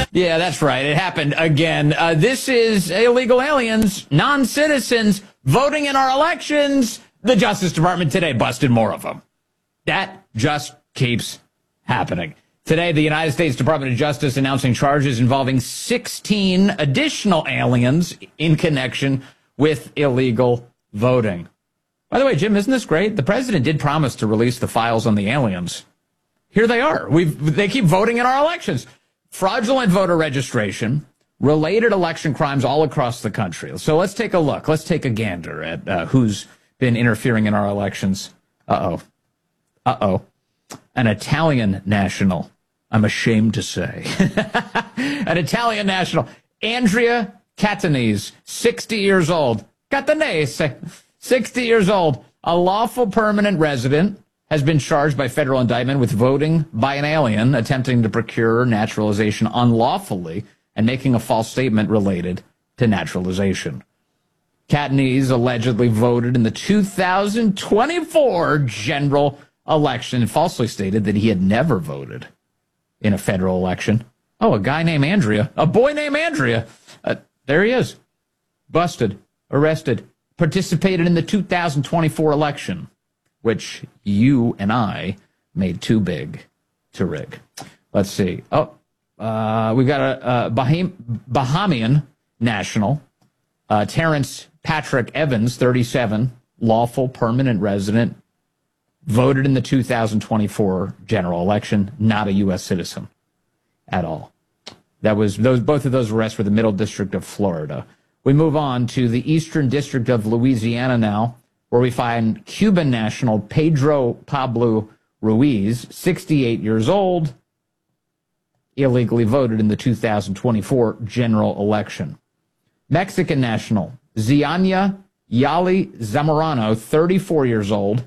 Yeah, that's right. It happened again. This is illegal aliens, non-citizens, voting in our elections. The Justice Department today busted more of them. That just keeps happening. Today, the United States Department of Justice announcing charges involving 16 additional aliens in connection with illegal voting. By the way, Jim, isn't this great? The president did promise to release the files on the aliens. Here they are. They keep voting in our elections. Fraudulent voter registration, related election crimes all across the country. So let's take a look. Let's take a gander at who's been interfering in our elections. Uh-oh. An Italian national, I'm ashamed to say. An Italian national, Andrea Catanese, 60 years old. Catanese, 60 years old. A lawful permanent resident has been charged by federal indictment with voting by an alien, attempting to procure naturalization unlawfully, and making a false statement related to naturalization. Catanese allegedly voted in the 2024 general election and falsely stated that he had never voted in a federal election. Oh, a boy named Andrea. There he is. Busted, arrested, participated in the 2024 election, which you and I made too big to rig. Let's see. We've got a Bahamian national, Terrence Patrick Evans, 37, lawful permanent resident, voted in the 2024 general election, not a U.S. citizen at all. Both of those arrests were the Middle District of Florida. We move on to the Eastern District of Louisiana now, where we find Cuban national Pedro Pablo Ruiz, 68 years old, illegally voted in the 2024 general election. Mexican national Ziania Yali Zamorano, 34 years old,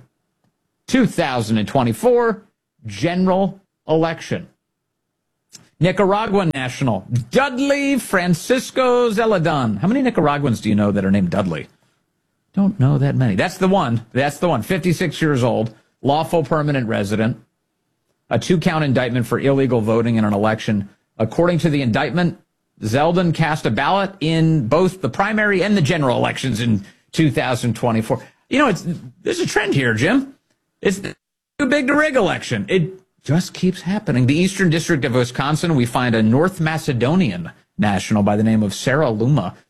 2024 general election. Nicaraguan national Dudley Francisco Zeledon. How many Nicaraguans do you know that are named Dudley? Don't know that many. That's the one. 56 years old, lawful permanent resident. A 2-count indictment for illegal voting in an election. According to the indictment, Zeldin cast a ballot in both the primary and the general elections in 2024. You know, there's a trend here, Jim. It's too big to rig election. It just keeps happening. The Eastern District of Wisconsin, we find a North Macedonian national by the name of Sarah Luma,